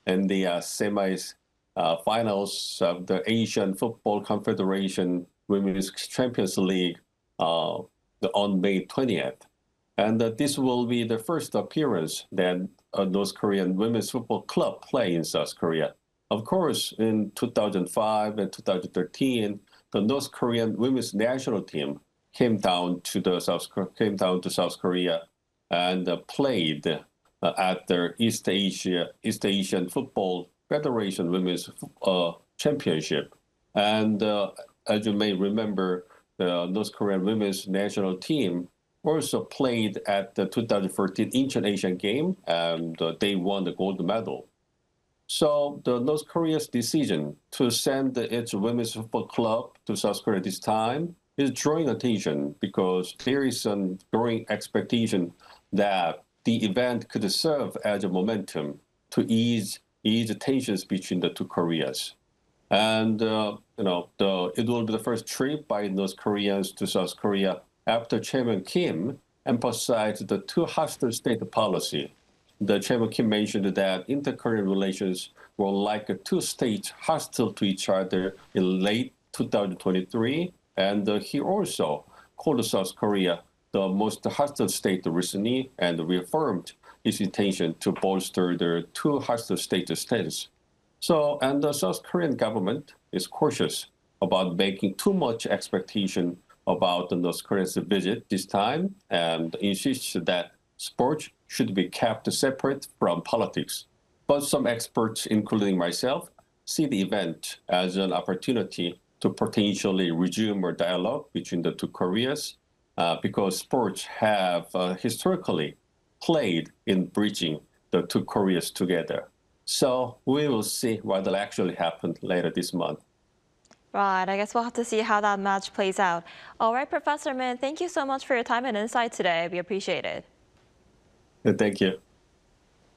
in the semi-finals of the Asian Football Confederation Women's Champions League on May 20th. And this will be the first appearance that a North Korean women's football club play in South Korea. Of course, in 2005 and 2013, the North Korean women's national team came down to South Korea and played at the East Asian Football Federation Women's Championship. And as you may remember, the North Korean women's national team also played at the 2014 Incheon Asian Game, and they won the gold medal. So the North Korea's decision to send its women's football club to South Korea this time is drawing attention because there is a growing expectation that the event could serve as a momentum to ease tensions between the two Koreas. And it will be the first trip by North Koreans to South Korea after Chairman Kim emphasized the two-hostile state policy. The Chairman Kim mentioned that inter-Korean relations were like two states hostile to each other in late 2023, and he also called South Korea the most hostile state recently and reaffirmed his intention to bolster the two hostile state status. So, and the South Korean government is cautious about making too much expectation about the North Korea's visit this time and insists that sports should be kept separate from politics. But some experts, including myself, see the event as an opportunity to potentially resume a dialogue between the two Koreas because sports have historically played in bridging the two Koreas together. So we will see what will actually happen later this month. Right, I guess we'll have to see how that match plays out. All right, Professor Min, thank you so much for your time and insight today. We appreciate it. Thank you.